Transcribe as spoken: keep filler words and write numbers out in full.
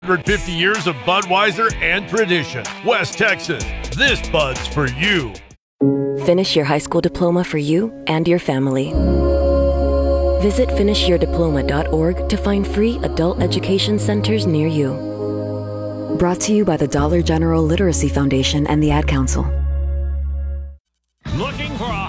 one hundred fifty years of Budweiser and tradition. West Texas, this Bud's for you. Finish your high school diploma for you and your family. Visit finish your diploma dot org to find free adult education centers near you. Brought to you by the Dollar General Literacy Foundation and the Ad Council.